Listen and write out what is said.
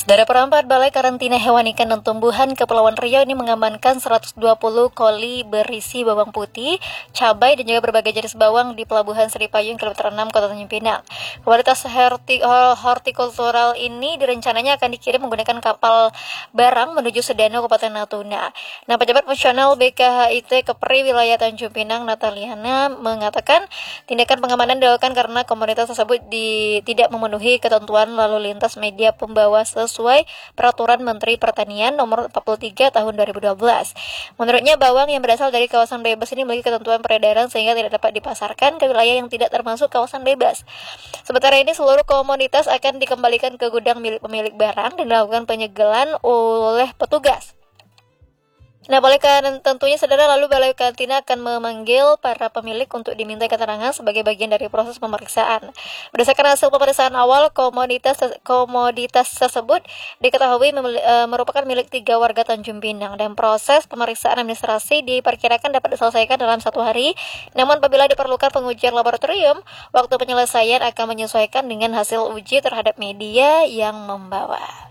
Dari perempat Balai Karantina Hewan Ikan dan Tumbuhan Kepulauan Riau ini mengamankan 120 koli berisi bawang putih, cabai, dan juga berbagai jenis bawang di Pelabuhan Seri Payung, Kilometer 6, Kota Tanjung Pinang. Kualitas hortikultural ini direncananya akan dikirim menggunakan kapal barang menuju Sedano, Kabupaten Natuna. Nah, pejabat fungsional BKHIT Kepri Wilayah Tanjung Pinang, Nataliana, mengatakan tindakan pengamanan dilakukan karena komunitas tersebut tidak memenuhi ketentuan lalu lintas media pembawa sesuai Peraturan Menteri Pertanian Nomor 43 Tahun 2012. Menurutnya, bawang yang berasal dari kawasan bebas ini memiliki ketentuan peredaran sehingga tidak dapat dipasarkan ke wilayah yang tidak termasuk kawasan bebas. Sementara ini, seluruh komoditas akan dikembalikan ke gudang milik pemilik barang dan dilakukan penyegelan oleh petugas. Nah, tentunya saudara, lalu Balai Karantina akan memanggil para pemilik untuk diminta keterangan sebagai bagian dari proses pemeriksaan. Berdasarkan hasil pemeriksaan awal, komoditas tersebut diketahui merupakan milik 3 warga Tanjung Pinang dan proses pemeriksaan administrasi diperkirakan dapat diselesaikan dalam 1 hari. Namun apabila diperlukan pengujian laboratorium, waktu penyelesaian akan menyesuaikan dengan hasil uji terhadap media yang membawa.